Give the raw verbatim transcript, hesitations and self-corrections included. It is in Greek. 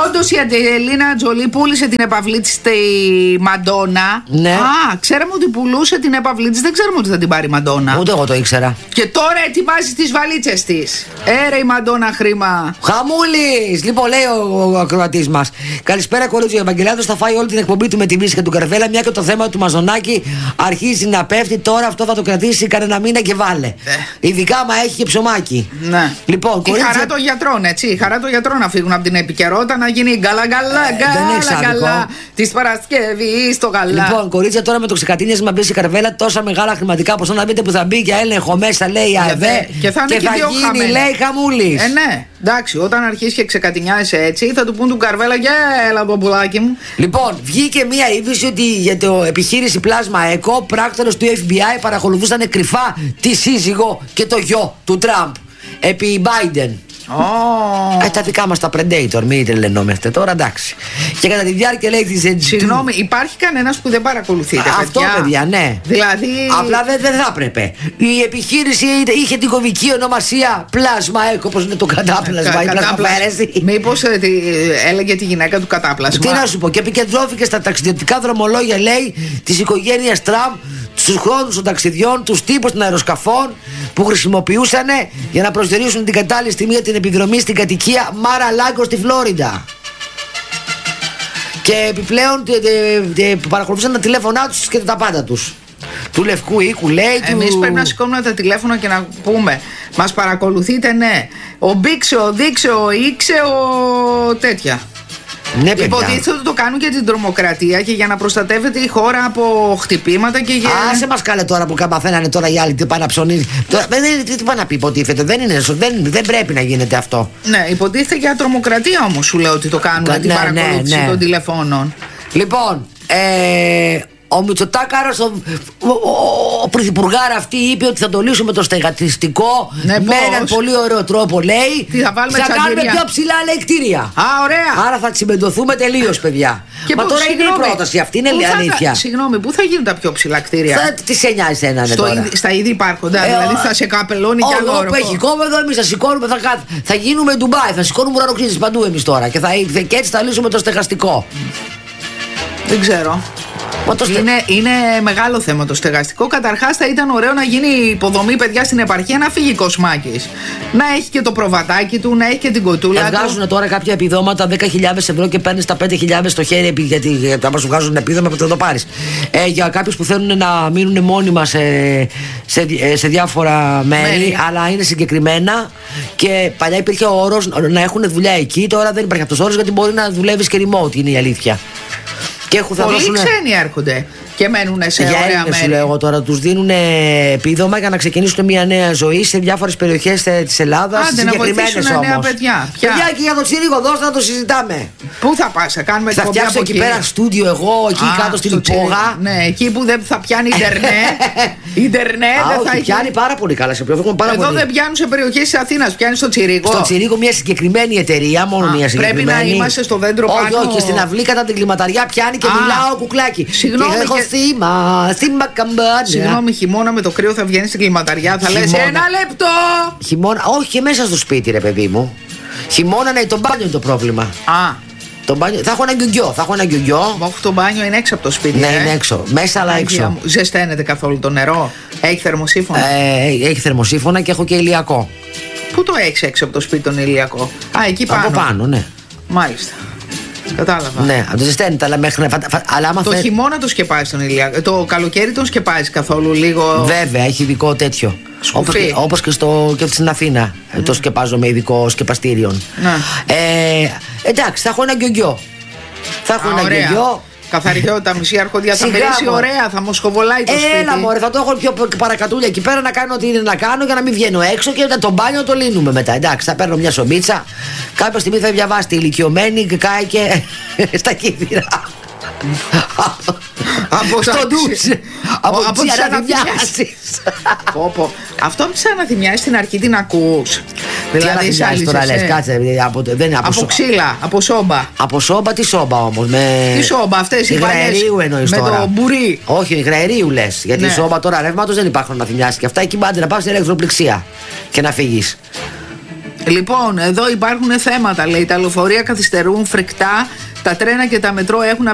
Όντως η Αντζελίνα Τζολί πούλησε την επαυλή της στη Μαντόνα. Ναι. Α, ξέραμε ότι πουλούσε την επαυλή της, δεν ξέραμε ότι θα την πάρει η Μαντόνα. Ούτε εγώ το ήξερα. Και τώρα ετοιμάζει τις βαλίτσες της. Έρε η Μαντόνα χρήμα. Χαμούλης! Λοιπόν, λέει ο, ο ακροατής μας. Καλησπέρα, κορίτσια. Ο Ευαγγελάτος θα φάει όλη την εκπομπή του με τη Βύση και του Καρβέλα. Μια και το θέμα του Μαζονάκη αρχίζει να πέφτει. Τώρα αυτό θα το κρατήσει κανένα μήνα και βάλε. Ε. Ειδικά μα έχει και ψωμάκι. Ναι. Λοιπόν, η κορίτσια... χαρά των γιατρών, έτσι. Η χαρά των γιατρών να φύγουν από την επικαιρότητα, να γίνει γκαλα γκαλα γκαλα γκαλα τη Παρασκευή στο γαλά. Λοιπόν, κορίτσια, τώρα με το ξεκατίνιασμα μπει η Καρβέλα, τόσα μεγάλα χρηματικά ποσά να δείτε που θα μπει για έλεγχο μέσα, λέει η ΑΕΒΕ. Και θα, και και θα γίνει, λέει, χαμούλης. Ε, ναι. Εντάξει, όταν αρχίσει και ξεκατηνιάζει έτσι, θα του πούν του Καρβέλα και έλα το πουλάκι μου. Λοιπόν, βγήκε μία είδηση ότι για το επιχείρηση Πλάσμα ΕΚΟ, πράκτορες του Εφ Μπι Άι παρακολουθούσαν κρυφά τη σύζυγο και το γιο του Τραμπ επί Biden. Oh. Ε, τα δικά μας τα Predator, μην τρελαινόμαστε τώρα, εντάξει. Και κατά τη διάρκεια λέει της. Συγγνώμη, υπάρχει κανένας που δεν παρακολουθείτε? Αυτό, παιδιά, παιδιά, ναι. Δηλαδή. Απλά δεν, δεν θα έπρεπε. Η επιχείρηση είχε την κωμική ονομασία Πλάσμα ΕΚΟ, όπως είναι το κατάπλασμα. Η πλασμαφέρεση. Μήπως ε, έλεγε τη γυναίκα του κατάπλασμα. Τι να σου πω, και επικεντρώθηκε στα ταξιδιωτικά δρομολόγια, λέει, της οικογένειας Τραμπ, στους χρόνους των ταξιδιών, τους τύπους των αεροσκαφών που χρησιμοποιούσαν για να προσδιορίσουν την κατάλληλη στιγμή για την επιδρομή στην κατοικία Μάρα-Λάγκο στη Φλόριντα. Και επιπλέον παρακολουθούσαν τα τηλέφωνά τους και τα πάντα τους. Του Λευκού Οίκου, λέει. Εμείς του... πρέπει να σηκώνουμε τα τηλέφωνα και να πούμε: μας παρακολουθείτε, ναι. Ο Μπίξε, ο Δίξε, ο Ήξε, ο τέτοια. Ναι, υποτίθεται ότι το κάνουν για την τρομοκρατία και για να προστατεύεται η χώρα από χτυπήματα και για. Άσε μας καλέ τώρα που μαθαίνανε τώρα οι άλλοι τι πάνε να ψωνίζουν. Τι πάνε να πει, υποτίθεται. Δεν, είναι, δεν, δεν πρέπει να γίνεται αυτό. Ναι, υποτίθεται για τρομοκρατία όμως σου λέω ότι το κάνουν για την ναι, παρακολούθηση ναι, ναι. των τηλεφώνων. Λοιπόν, ε. Ο Μητσοτάκαρας, ο, ο, ο, ο πρωθυπουργάρα αυτή είπε ότι θα το λύσουμε το στεγαστικό ναι, με έναν πολύ ωραίο τρόπο, λέει. Τι θα βάλουμε, θα κάνουμε πιο ψηλά, λέει, κτίρια. Α, ωραία. Άρα θα τσιμεντωθούμε τελείως, παιδιά. Και Μα που, τώρα συγγνώμη, είναι η πρόταση αυτή, είναι η αλήθεια. Θα, συγγνώμη, πού θα γίνουν τα πιο ψηλά κτίρια? Θα, τι σε νοιάζει ένα Στο τώρα. Ήδη, στα ήδη υπάρχοντα, ε, δηλαδή θα σε καπελώνει κι άλλο όροφο. Όπου έχει κόμβεδο, εμείς θα σηκώνουμε, θα, θα γίνουμε Ντουμπάι, θα σηκώνουμε ουρανοξύστες παντού εμείς τώρα. Και, θα, και έτσι θα λύσουμε το στεγαστικό. Δεν ξέρω. Στε... Είναι, είναι μεγάλο θέμα το στεγαστικό. Καταρχάς θα ήταν ωραίο να γίνει υποδομή, παιδιά, στην επαρχία, να φύγει Κοσμάκης. Να έχει και το προβατάκι του, να έχει και την κοτούλα του. Βγάζουν τώρα κάποια επιδόματα δέκα χιλιάδες ευρώ και παίρνεις τα πέντε χιλιάδες στο χέρι. Γιατί άμα σου βγάζουν επίδομα θα το πάρεις. Ε, για κάποιους που θέλουν να μείνουν μόνιμα σε, σε, σε διάφορα μέρη, μέρη, αλλά είναι συγκεκριμένα. Και παλιά υπήρχε ο όρος να έχουν δουλειά εκεί. Τώρα δεν υπάρχει αυτός ο όρος γιατί μπορεί να δουλεύεις και remote, είναι η αλήθεια. Πολλοί δώσουν... ξένοι έρχονται και μένουν σε για ωραία Έλληνες, μέρη. Σου λέω τώρα, τους δίνουν επίδομα για να ξεκινήσουν μια νέα ζωή σε διάφορες περιοχές της Ελλάδας. Άντε να βοηθήσουν νέα παιδιά. Ποια? Παιδιά, και για το Τσίρικο δώστε να το συζητάμε. Πού θα πας, θα κάνουμε θα φτιάξω εκεί πέρα στούντιο εγώ, εκεί Α, κάτω στην υπόγα. Ναι, εκεί που δεν θα πιάνει Ιντερνετ. Ιντερνετ Α, δεν όχι, θα πιάνει πάρα πολύ καλά. Σε πάρα Εδώ πολύ. δεν πιάνουν σε περιοχές της Αθήνας, πιάνει στο Τσίρικο. Στο Τσίρικο μια συγκεκριμένη εταιρεία, μόνο μια συγκεκριμένη. Πρέπει να είμαστε στο δέντρο πάνω. Όχι, όχι, στην αυλή κατά την κλιματαριά πιάνει και μιλάω κουκλάκι. Συγγνώμη. Έχω θύμα, θύμα καμπάνια. Συγγνώμη, χειμώνα με το κρύο θα βγαίνει στην κλιματαριά, θα λες ένα λεπτό. Χειμώνα, όχι και μέσα στο σπίτι, ρε παιδί μου. Χειμώνα, ναι, το μπάνιο είναι το πρόβλημα. Α. Το μπάνιο, θα έχω ένα γκιουγκιό, θα έχω ένα γκιουγκιό. Όχι, το μπάνιο είναι έξω από το σπίτι. Ναι, ε. είναι έξω. Μέσα, αλλά έξω. Ζεσταίνεται καθόλου το νερό? Έχει θερμοσύφωνα? Ε, έχει θερμοσύφωνα και έχω και ηλιακό. Πού το έχει έξω από το σπίτι τον ηλιακό? Α, εκεί πάνω. Από πάνω, ναι. Μάλιστα. Κατάλαβα. Ναι, το ζεσταίνεται, αλλά μέχρι να. Αλλά άμα το θε... χειμώνα το σκεπάζει τον ηλιακό. Το καλοκαίρι τον σκεπάζει καθόλου λίγο? Βέβαια, έχει ειδικό τέτοιο. Όπως και, όπως και, στο, και στην Αθήνα mm. το σκεπάζω με ειδικό σκεπαστήριο. Ε, εντάξει, θα έχω ένα γκιουγκιό. Θα έχω Α, ένα γκιουγκιό. Καθαριότητα, μισή αρχοντιά θα μυρίσει ωραία, θα μοσχοβολάει το Έλα, σπίτι. Έλα μωρέ, θα το έχω πιο παρακατούλια εκεί πέρα να κάνω ό,τι είναι να κάνω για να μην βγαίνω έξω και το μπάνιο το λύνουμε μετά. Εντάξει, θα παίρνω μια σομπίτσα. Κάποια στιγμή θα διαβάσει τη ηλικιωμένη και κάει και στα κύθυρα. Από στο ντους. Από τις αναθυμιάσεις. Αυτό από τις αναθυμιάσεις στην αρχή την ακούς? Δηλαδή αναθυμιάσεις τώρα λες, κάτσε. Από ξύλα, από σόμπα. Από σόμπα, τι σόμπα όμως? Τι σόμπα, αυτές οι παλιές? Με το μπουρί. Όχι, υγραερίου λες. Γιατί η σόμπα τώρα ρεύματος δεν υπάρχουν αναθυμιάσεις. Και αυτά εκεί μπάντε να πάω στην ηλεκτροπληξία και να φύγεις. Λοιπόν, εδώ υπάρχουν θέματα, λέει. Τα λεωφορεία καθυστερούν φρικτά. Τα τρένα και τα μετρό έχουν